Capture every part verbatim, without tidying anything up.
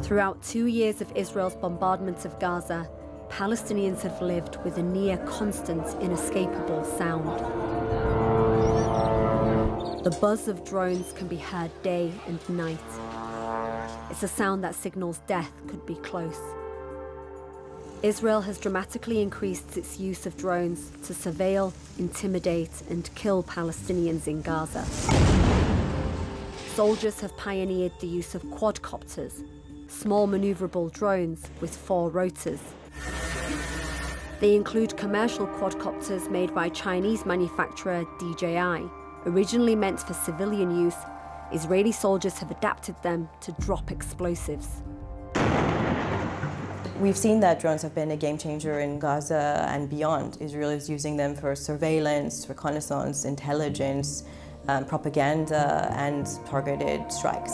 Throughout two years of Israel's bombardment of Gaza, Palestinians have lived with a near-constant, inescapable sound. The buzz of drones can be heard day and night. It's a sound that signals death could be close. Israel has dramatically increased its use of drones to surveil, intimidate, and kill Palestinians in Gaza. Soldiers have pioneered the use of quadcopters, small maneuverable drones with four rotors. They include commercial quadcopters made by Chinese manufacturer D J I. Originally meant for civilian use, Israeli soldiers have adapted them to drop explosives. We've seen that drones have been a game changer in Gaza and beyond. Israel is using them for surveillance, reconnaissance, intelligence, um, propaganda, and targeted strikes.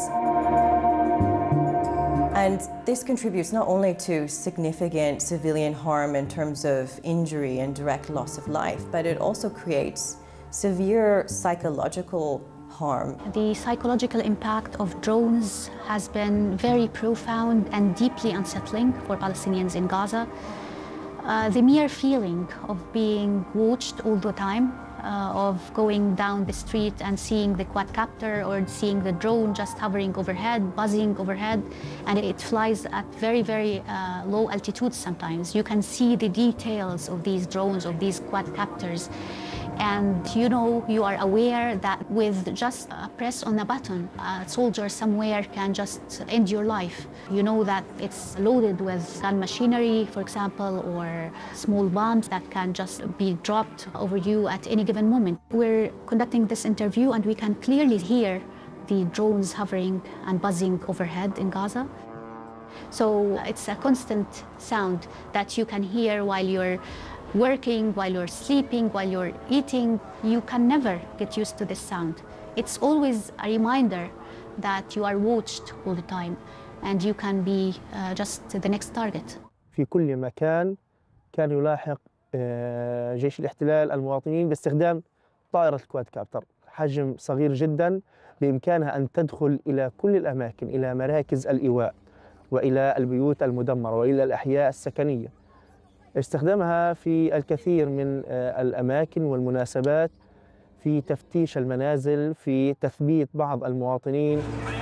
And this contributes not only to significant civilian harm in terms of injury and direct loss of life, but it also creates severe psychological harm. The psychological impact of drones has been very profound and deeply unsettling for Palestinians in Gaza. Uh, the mere feeling of being watched all the time, uh, of going down the street and seeing the quadcopter or seeing the drone just hovering overhead, buzzing overhead, and it flies at very, very uh, low altitudes sometimes. You can see the details of these drones, of these quadcopters. And you know, you are aware that with just a press on a button, a soldier somewhere can just end your life. You know that it's loaded with gun machinery, for example, or small bombs that can just be dropped over you at any given moment. We're conducting this interview and we can clearly hear the drones hovering and buzzing overhead in Gaza. So it's a constant sound that you can hear while you're working, while you're sleeping, while you're eating. You can never get used to this sound. It's always a reminder that you are watched all the time and you can be uh, just the next target. في كل مكان كان يلاحق جيش الاحتلال المواطنين باستخدام طائرة الكوادكابتر، حجم صغير جدا بإمكانها أن تدخل إلى كل الأماكن، إلى مراكز الإيواء وإلى البيوت المدمرة وإلى الأحياء السكنية. استخدامها في الكثير من الأماكن والمناسبات، في تفتيش المنازل، في تثبيت بعض المواطنين،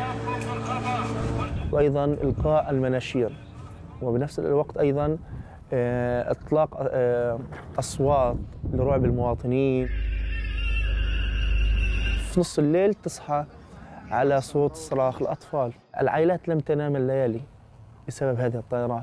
وأيضاً إلقاء المناشير، وبنفس الوقت أيضاً إطلاق أصوات لرعب المواطنين. في نص الليل تصحى على صوت صراخ الأطفال. العائلات لم تنام الليالي بسبب هذه الطائرات.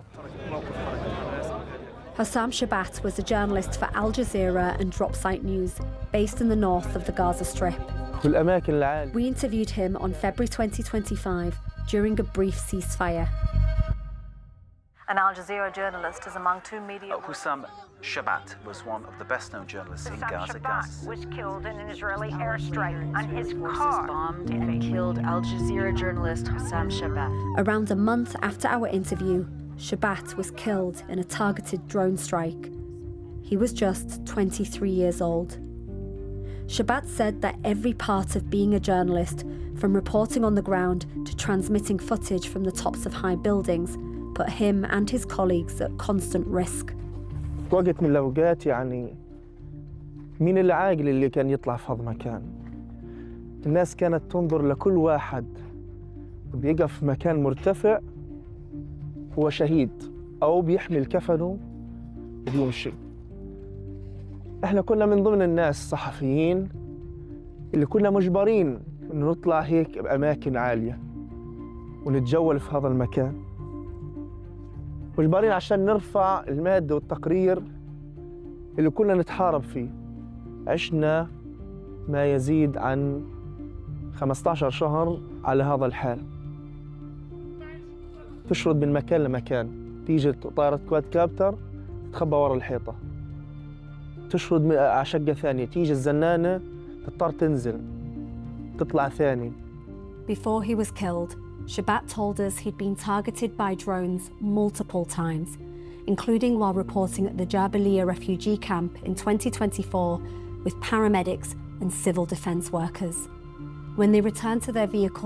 Hossam Shabat was a journalist for Al Jazeera and Dropsite News, based in the north of the Gaza Strip. We interviewed him on February twenty twenty-five during a brief ceasefire. An Al Jazeera journalist is among two media... Uh, Hossam Shabat was one of the best-known journalists in Gaza. Hossam Shabat was killed in an Israeli airstrike, and his car bombed and killed Al Jazeera journalist Hossam Shabat. Around a month after our interview, Shabat was killed in a targeted drone strike. He was just twenty-three years old. Shabat said that every part of being a journalist, from reporting on the ground to transmitting footage from the tops of high buildings, put him and his colleagues at constant risk. وقت من الأوقات يعني مين العاقل اللي كان يطلع في هذا المكان؟ الناس كانت تنظر لكل واحد بيقف في مكان مرتفع هو شهيد أو بيحمل كفنه وبيمشي. إحنا كنا من ضمن الناس الصحفيين اللي كنا مجبرين إنه نطلع هيك بأماكن عالية ونتجول في هذا المكان. مجبرين عشان نرفع المادة والتقرير اللي كنا نتحارب فيه. عشنا ما يزيد عن خمسة عشر شهر على هذا الحال. تشرد من مكان لمكان، تيجي طائرة كوادكابتر تخبى ورا الحيطة. تشرد على شقة ثانية، تيجي الزنانة تضطر تنزل، تطلع ثاني. Before he was killed, Shabat told us he'd been targeted by drones multiple times, including while reporting at the Jabalia refugee camp in twenty twenty-four with paramedics and civil defence workers. When they returned to their vehicle